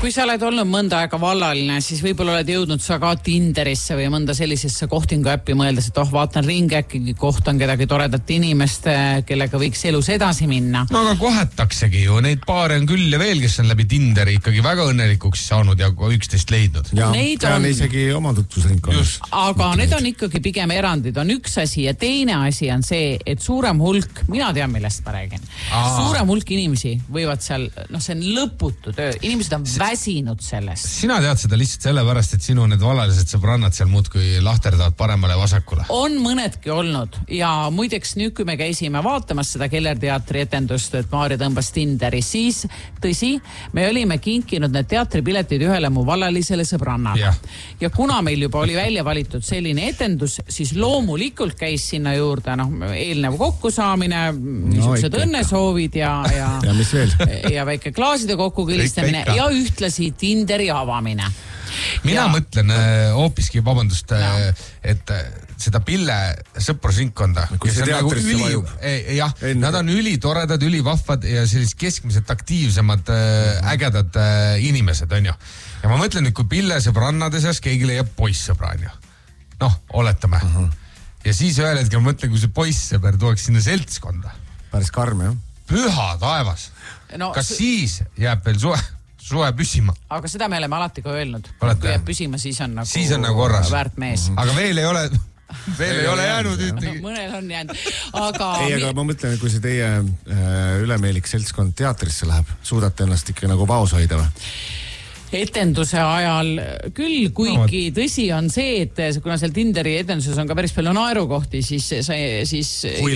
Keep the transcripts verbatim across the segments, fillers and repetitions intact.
kui sa oled olnud mõnda aega vallaline, siis võib-olla oled jõudnud sa ka Tinderisse või mõnda sellisesse kohtingu äppi mõeldes, et oh, vaatan ringi, äkki kohtan kedagi toredat inimest, kellega võiks elus edasi minna. No aga kohetaksegi ju, neid paare on küll ja veel, kes on läbi Tinderi ikkagi väga õnnelikuks saanud ja üksteist leidnud. Ja neid on isegi oma tutvusringkonnas. Aga need on ikkagi pigem erandid, on üks asi ja teine asi on see, et suurem hulk, mina tean, millest ma räägin, Aa. suurem hulk inimesi võivad seal, noh, see on lõputu töö, inimesed on väsinud sellest. Sina tead seda lihtsalt sellepärast, et sinu need vallalised sõbrannad seal muudkui lahterdavad paremale vasakule. On mõnedki olnud ja muideks nüüd, kui me käisime vaatamas seda Kellerteatri etendust, et Maarja tõmbas Tinderi, siis tõsi, me olime kinkinud need teatripiletid ühele mu vallalisele sõbrannale. Ja. ja kuna meil juba oli välja valitud selline etendus, siis loomulikult käis sinna juurde noh, eelnev kokkusaamine, niisugused no, õnnesoovid ja, ja, ja, mis veel? ja väike klaaside kokkukõlistamine ja ühtlasi Tinderi avamine. Mina ja. mõtlen hoopiski, vabandust, ja. et seda Pille sõprusringkonda, kui see teatrisse nagu vajub. Jah, nad on ülitoredad, ülivahvad ja sellised keskmiselt aktiivsemad ägedad inimesed, on ju. Ja ma mõtlen, et kui Pille sõbrannade seas keegi leiab poissõbra, on ju. Noh, oletame. Uh-huh. Ja siis ühel hetkel mõtlen, kui see poissõber tuuaks sinna seltskonda. Päris karm, jah. Püha taevas. No, Kas s- siis jääb veel suhe, suhe püsima? Aga seda me oleme alati ka öelnud. Olete? Kui jääb püsima, siis on nagu, siis on nagu korras. Väärt mees. Mm-hmm. Aga veel ei ole, veel ei ole jäänud ühtegi. No, mõnel on jäänud. Aga... Ei, aga ma mõtlen, kui see teie äh, ülemeelik seltskond teatrisse läheb, suudate ennast ikka nagu vaos hoida või? Etenduse ajal küll, kuigi no, tõsi on see, et kuna seal Tinderi etenduses on ka päris palju naerukohti, siis, siis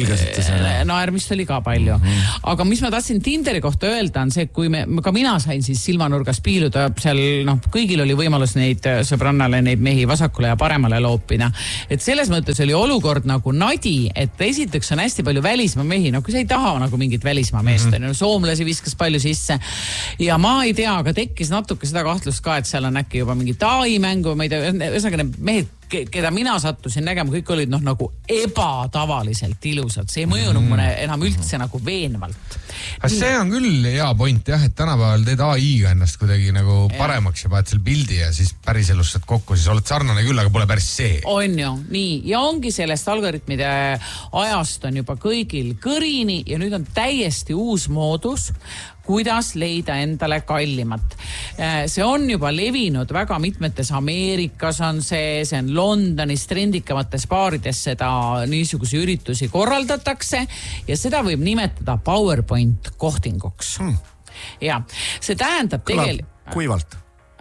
naermist oli ka palju. Mm-hmm. Aga mis ma tahtsin Tinderi kohta öelda on see, et kui me, ka mina sain siis silmanurgas piiluda, seal noh, kõigil oli võimalus neid sõbrannale, neid mehi vasakule ja paremale loopida. Et selles mõttes oli olukord nagu nadi, et esiteks on hästi palju välismaa mehi, no kui sa ei taha nagu mingit välismaa meest, mm-hmm. no, soomlasi viskas palju sisse ja ma ei tea, aga tekkis natuke seda kahtlust ka, et seal on äkki juba mingi tai mängu, ma ei tea, ühesõnaga need mehed, keda mina sattusin nägema, kõik olid noh nagu ebatavaliselt ilusad. See ei mõjunud mm. mõne enam üldse nagu veenvalt. See on küll hea point jah, et tänapäeval teed A I-ga ennast kuidagi nagu ja. paremaks ja paned seal pildi ja siis päris elus saad kokku, siis oled sarnane küll, aga pole päris see. On ju, nii. Ja ongi sellest algoritmide ajast on juba kõigil kõrini ja nüüd on täiesti uus moodus, kuidas leida endale kallimat. See on juba levinud väga mitmetes Ameerikas on see, see on Londonis trendikamates baarides seda niisuguse üritusi korraldatakse ja seda võib nimetada PowerPoint kohtinguks. Hmm. Ja see tähendab tegelikult... Kuivalt.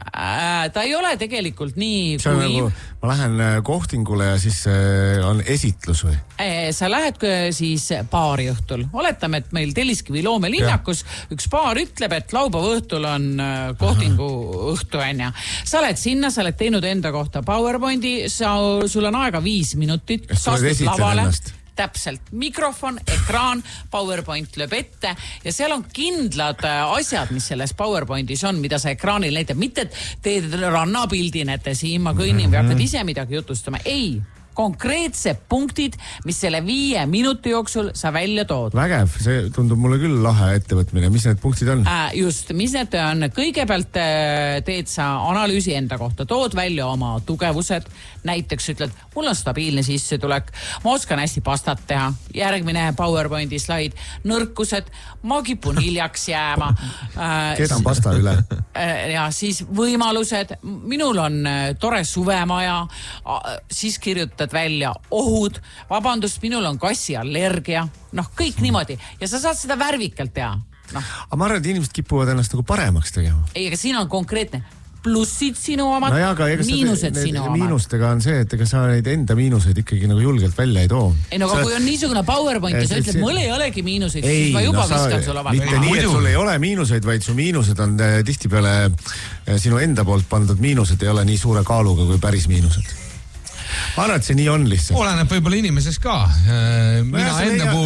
Äh, ta ei ole tegelikult nii see kui... Nagu, ma lähen kohtingule ja siis äh, on esitlus või? Äh, sa lähed siis baari õhtul. Oletame, et meil Telliskivi loomelinnakus üks baar ütleb, et laupäeva õhtul on äh, kohtingu Aha. õhtu anja. Sa oled sinna, sa oled teinud enda kohta PowerPointi, sa, sul on aega viis minutit, sa astud lavale. Ennast. Täpselt, mikrofon, ekraan, PowerPoint lööb ette ja seal on kindlad asjad, mis selles PowerPointis on, mida sa ekraanil näitab. Mitte teed rannapildi, näete siin, ma kõnnin või hakkad ise midagi jutustama. Ei, konkreetsed punktid, mis selle viie minuti jooksul sa välja tood. Vägev, see tundub mulle küll lahe ettevõtmine. Mis need punktid on? Äh, just, mis need on? Kõigepealt teed sa analüüsi enda kohta, tood välja oma tugevused. Näiteks ütled, mul on stabiilne sissetulek, ma oskan hästi pastat teha. Järgmine PowerPointi slaid, nõrkused, ma kipun hiljaks jääma. Keedan pasta üle. Ja siis võimalused, minul on tore suvemaja, siis kirjuta välja ohud, vabandust, minul on kassi allergia, noh, kõik niimoodi. Ja sa saad seda värvikalt teha. No. Aga ma arvan, et inimesed kipuvad ennast nagu paremaks tegema. Ei, aga siin on konkreetne plussid sinu omad, no jah, miinused need, sinu omad. Miinustega on see, et ega sa neid enda miinuseid ikkagi nagu julgelt välja ei too. Ei, no aga sa... kui on niisugune PowerPoint ja sa ütled, mul ei olegi miinuseid, ei, siis ma juba no, viskan sulle vahel. Mitte nii, et sul ei ole miinuseid, vaid su miinused on tihtipeale sinu enda poolt pandud miinused ei ole nii suure kaaluga kui päris miinused. Ma arvan, et see nii on lihtsalt. Oleneb võib-olla inimeses ka. Mina enda puhul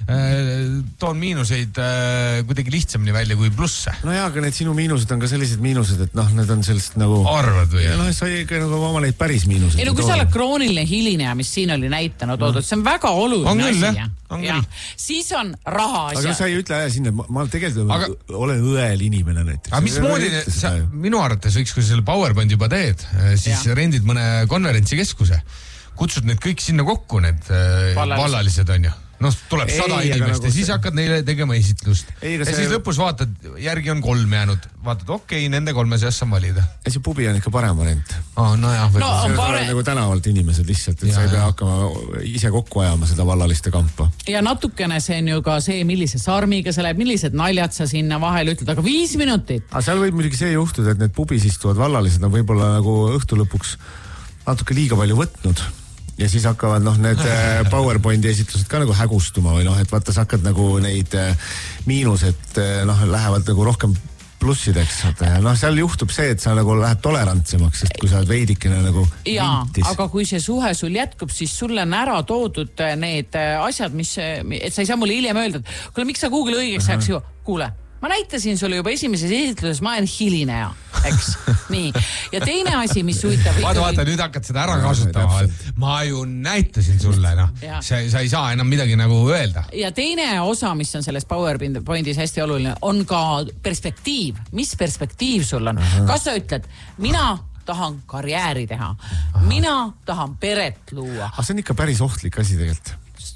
toon miinuseid kuidagi lihtsamini välja kui plusse. No jaa, aga need sinu miinused on ka sellised miinused, et noh, need on sellist nagu... Arvad või? Ja noh, sa ei ikka nagu oma neid päris miinuseid. Ei no kui sa oled krooniline hiline, mis siin oli näitena toodud, see on väga oluline asi. Ja. Ja. Siis on raha asja. Aga sa ei ütle aja sinna, ma, ma tegelikult aga... olen õel inimene näiteks. Aga mis moodi, sa, minu arvates võiks, kui sa selle PowerPointi juba teed, siis ja. rendid mõne konverentsikeskuse, kutsud need kõik sinna kokku, need vallalised, vallalised on ju. No tuleb ei, sada inimest ja siis see... hakkad neile tegema esitlust. Ei, ja see... siis lõpus vaatad, järgi on kolm jäänud. Vaatad, okei, okay, nende kolme seas on valida. Ja see pubi on ikka parem variant. Oh, no jah, no, see pare... on nagu tänavalt inimesed lihtsalt, et ja, sa ei pea hakkama ise kokku ajama seda vallaliste kampa. Ja natukene see on ju ka see, millise sarmiga sa läheb, millised naljad sa sinna vahel ütled, aga viis minutit. Aga seal võib muidugi see juhtuda, et need pubis istuvad vallalised on võib-olla nagu õhtu lõpuks natuke liiga palju võtnud. Ja siis hakkavad noh, need PowerPointi esitlused ka nagu hägustuma või noh, et vaata, sa hakkad nagu neid miinused noh, lähevad nagu rohkem plussideks. Noh, seal juhtub see, et sa nagu lähed tolerantsemaks, sest kui sa oled veidikene nagu jaa, vintis. Aga kui see suhe sul jätkub, siis sulle on ära toodud need asjad, mis, et sa ei saa mulle hiljem öelda, et kuule, miks sa Google õigeks ajaks ju, kuule, ma näitasin sulle juba esimeses esitluses, ma olen hilineja, eks? Nii. Ja teine asi, mis suitab... Vaata, vaata, nüüd hakkad seda ära kasutama. Ma ju näitasin sulle, noh. Sa, sa ei saa enam midagi nagu öelda. Ja teine osa, mis on selles PowerPointis hästi oluline, on ka perspektiiv. Mis perspektiiv sul on? Kas sa ütled, mina tahan karjääri teha, mina tahan peret luua. Aga see on ikka päris ohtlik asi tegelikult.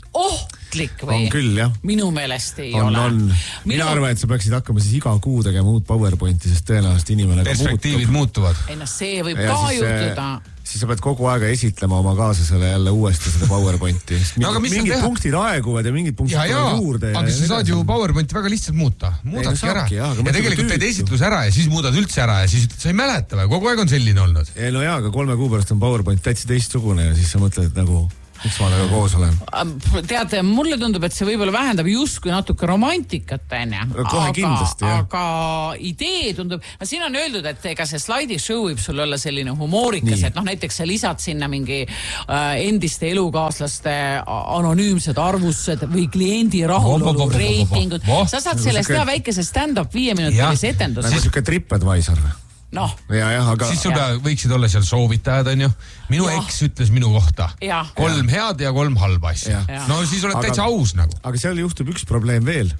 Ohtlik või? On küll, jah. Minu meelest ei on, ole. On. Mina Minu... arvan, et sa peaksid hakkama siis iga kuu tegema uut PowerPointi, sest tõenäoliselt inimene perspektiivid muutuvad. Ei no see võib ja ka siis, juhtuda. Siis sa pead kogu aega esitlema oma kaaslasele jälle uuesti seda PowerPointi. No, mingid teha? Punktid aeguvad ja mingid punktid ja, ja, juurde. Aga sa saad ju PowerPointi väga lihtsalt muuta. Muudadki no, ära. Ja, ja tegelikult teed esitlus ära ja siis muudad üldse ära ja siis ütled, sa ei mäleta või? Kogu aeg on selline olnud. Ei, no jaa, aga kolme kuu pärast on PowerPoint täitsa teistsugune ja siis sa mõtled, et nagu... Miks ma nagu koos olen? Teate, mulle tundub, et see võib-olla vähendab justkui natuke romantikat, enne. Kohe kindlasti, jah. Aga idee tundub, no siin on öeldud, et ega see slaidishow võib sul olla selline humoorikas, et noh, näiteks sa lisad sinna mingi äh, endiste elukaaslaste anonüümsed arvused või kliendi rahulolu reitingud. Sa saad sellest teha väikese stand-up viieminutilise etenduse. Nagu siuke TripAdvisor või? No. Ja, ja, aga... Siis sul võiksid olla seal soovitajad, on ju. Minu ja. Eks ütles minu kohta. Ja. Kolm ja. Head ja kolm halba asja. No siis oled aga, täitsa aus nagu. Aga seal juhtub üks probleem veel.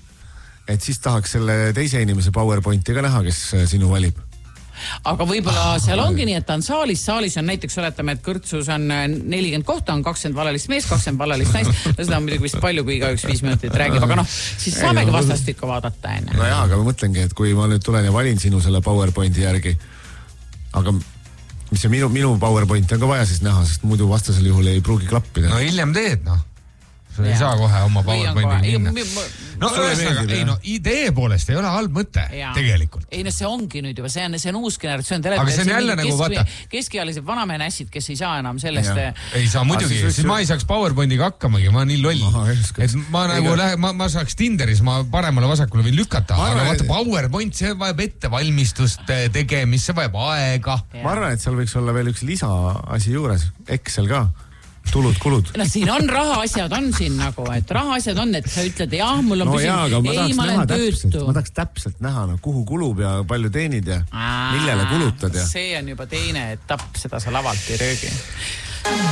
Et siis tahaks selle teise inimese PowerPointi ka näha, kes sinu valib. Aga võib-olla seal ongi nii, et ta on saalis, saalis on näiteks, oletame, et kõrtsus on nelikümmend kohta, on kakskümmend vallalist mees, kakskümmend vallalist naist. Seda on midagi vist palju, kui iga üks viis minutit räägib, aga noh, siis saamegi vastastikku vaadata. Enne. No jaa, aga ma mõtlengi, et kui ma nüüd tulen ja valin sinu selle PowerPointi järgi, aga mis see minu, minu PowerPointi on ka vaja siis näha, sest muidu vastasel juhul ei pruugi klappida. No hiljem teed, noh. Sa ei saa kohe oma PowerPointi minna. No, ühesõnaga, ei no, idee poolest ei ole halb mõte, ja. Tegelikult. Ei no see ongi nüüd juba, see on, see on uus generatsioon. Aga see on jälle nagu, vaata. Keskialised vanamehe nässid, kes ei saa enam sellest. Ja. Ei saa muidugi, siis, siis ma ei saaks PowerPointiga hakkamagi, ma olen nii loll. Aha, et ma nagu lähe, ma, ma saaks Tinderis, ma paremale vasakule võin lükata, ma aga vaata PowerPoint, see vajab ettevalmistust tegemist, see vajab aega. Ja. Ma arvan, et seal võiks olla veel üks lisa asi juures, Excel ka. Tulud, kulud. No siin on rahaasjad on siin nagu, et rahaasjad on, et sa ütled, jah, mul on no püsin, jaa, ma ei, ma olen töötu. Ma tahaks täpselt näha, no, kuhu kulub ja palju teenid ja Aa, millele kulutad. Ja. See on juba teine etapp, seda sa lavalt ei röögi.